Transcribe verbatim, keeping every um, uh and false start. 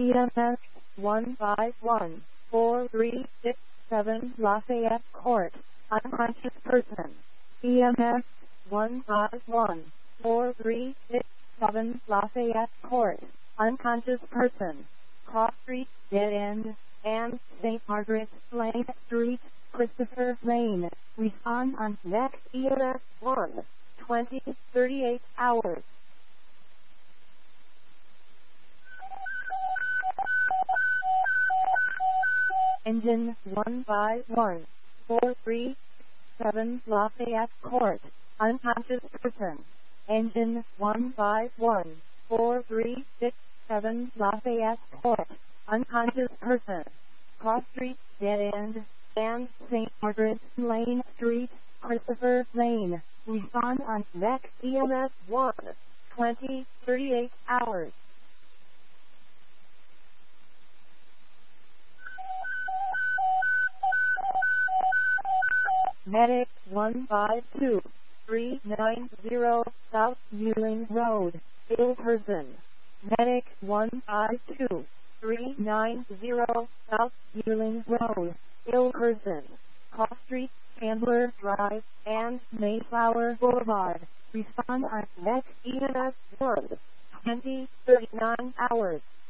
E M S one five one four three six seven Lafayette Court, unconscious person. E M S one five one four three six seven Lafayette Court, unconscious person. Cross Street, Dead End, and Saint Margaret Lane Street, Christopher Lane. Respond on next E M S one, twenty, thirty-eight hours. Engine one five one four three seven Lafayette Court, unconscious person. Engine one five one four three six seven Lafayette Court, unconscious person. Cross Street, Dead End, and Saint Margaret Lane Street, Christopher Lane. Respond on next E M S one, twenty, thirty-eight hours. Medic one five two three nine zero South Ewing Road, ill person. Medic one five two three nine zero South Ewing Road, ill person. Cross Street, Chandler Drive, and Mayflower Boulevard. Respond on next E M S one, twenty, thirty-nine hours.